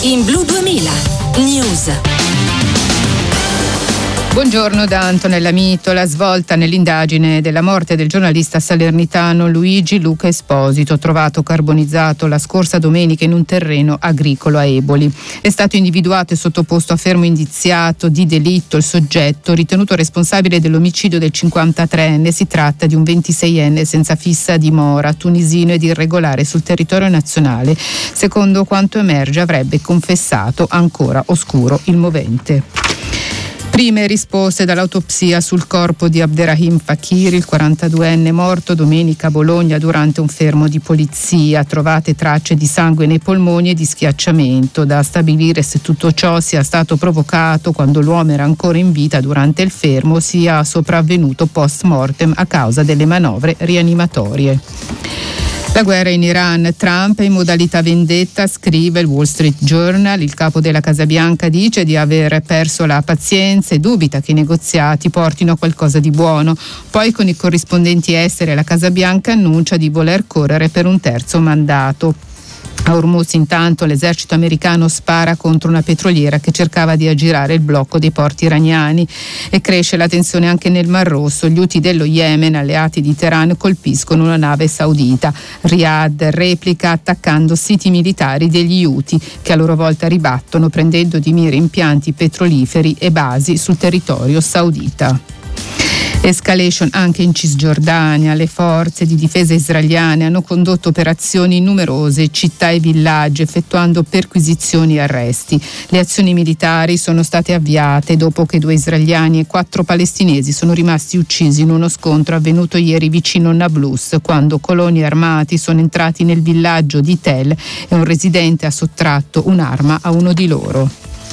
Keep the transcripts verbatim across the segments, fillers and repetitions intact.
In Blu duemila News. Buongiorno da Antonella Mito. La svolta nell'indagine della morte del giornalista salernitano Luigi Luca Esposito, trovato carbonizzato la scorsa domenica in un terreno agricolo a Eboli. È stato individuato e sottoposto a fermo indiziato di delitto il soggetto ritenuto responsabile dell'omicidio del cinquantatreenne. Si tratta di un ventiseienne senza fissa dimora, tunisino ed irregolare sul territorio nazionale. Secondo quanto emerge, avrebbe confessato ancora oscuro il movente. Prime risposte dall'autopsia sul corpo di Abderrahim Fakiri, il quarantaduenne morto domenica a Bologna durante un fermo di polizia. Trovate tracce di sangue nei polmoni e di schiacciamento. Da stabilire se tutto ciò sia stato provocato quando l'uomo era ancora in vita durante il fermo, sia sopravvenuto post mortem a causa delle manovre rianimatorie. La guerra in Iran, Trump è in modalità vendetta, scrive il Wall Street Journal. Il capo della Casa Bianca dice di aver perso la pazienza e dubita che i negoziati portino a qualcosa di buono. Poi con i corrispondenti esteri la Casa Bianca annuncia di voler correre per un terzo mandato. A Hormuz intanto l'esercito americano spara contro una petroliera che cercava di aggirare il blocco dei porti iraniani e cresce la tensione anche nel Mar Rosso. Gli Houthi dello Yemen, alleati di Teheran, colpiscono una nave saudita. Riyadh replica attaccando siti militari degli Houthi che a loro volta ribattono prendendo di mira impianti petroliferi e basi sul territorio saudita. Escalation anche in Cisgiordania. Le forze di difesa israeliane hanno condotto operazioni in numerose città e villaggi, effettuando perquisizioni e arresti. Le azioni militari sono state avviate dopo che due israeliani e quattro palestinesi sono rimasti uccisi in uno scontro avvenuto ieri vicino Nablus, quando coloni armati sono entrati nel villaggio di Tel e un residente ha sottratto un'arma a uno di loro.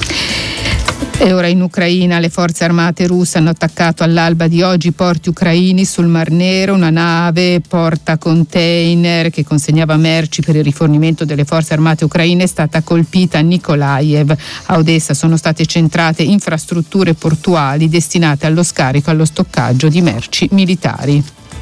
E ora in Ucraina le forze armate russe hanno attaccato all'alba di oggi porti ucraini sul Mar Nero. Una nave porta container che consegnava merci per il rifornimento delle forze armate ucraine è stata colpita a Nikolaev. A Odessa sono state centrate infrastrutture portuali destinate allo scarico e allo stoccaggio di merci militari.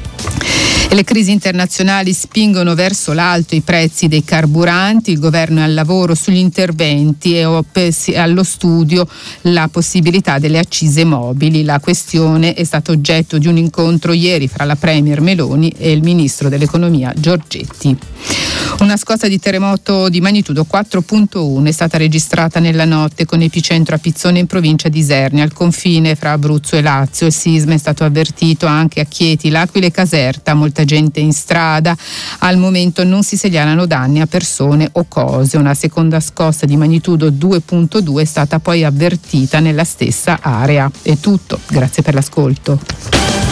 E le crisi internazionali spingono verso l'alto i prezzi dei carburanti. Il governo è al lavoro sugli interventi e allo studio la possibilità delle accise mobili. La questione è stata oggetto di un incontro ieri fra la premier Meloni e il ministro dell'economia Giorgetti. Una scossa di terremoto di magnitudo quattro virgola uno è stata registrata nella notte con epicentro a Pizzone in provincia di Isernia, al confine fra Abruzzo e Lazio. Il sisma è stato avvertito anche a Chieti, L'Aquila e Caserta. Molta gente in strada. Al momento non si segnalano danni a persone o cose. Una seconda scossa di magnitudo due virgola due è stata poi avvertita nella stessa area. È tutto. Grazie per l'ascolto.